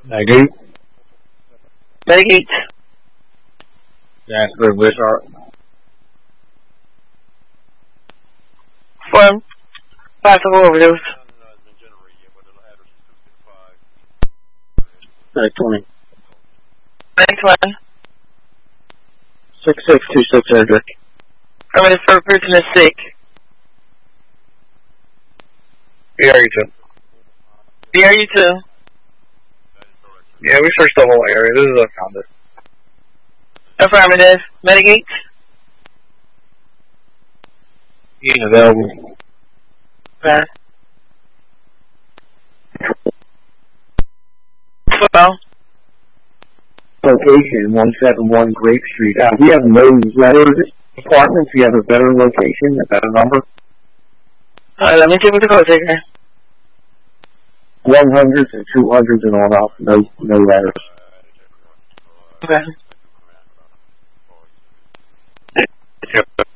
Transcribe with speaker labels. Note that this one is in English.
Speaker 1: Magoo.
Speaker 2: Medicaid.
Speaker 1: Jasper, Wishart.
Speaker 2: Form. Possible overdose.
Speaker 1: 920.
Speaker 2: 920.
Speaker 1: 6626 Hendrick.
Speaker 2: Affirmative, first person is sick.
Speaker 3: BRU2.
Speaker 2: BRU2.
Speaker 3: Yeah, we searched the whole area. This is a conduit.
Speaker 2: Affirmative. Medicaid.
Speaker 1: Being available.
Speaker 2: Okay. Well.
Speaker 1: Location 171 Grape Street. We have no letters apartments. We have a better location, a better number.
Speaker 2: Let me see what the code taker.
Speaker 1: 100s and 200s and on up. No letters.
Speaker 2: Okay.
Speaker 3: Yep.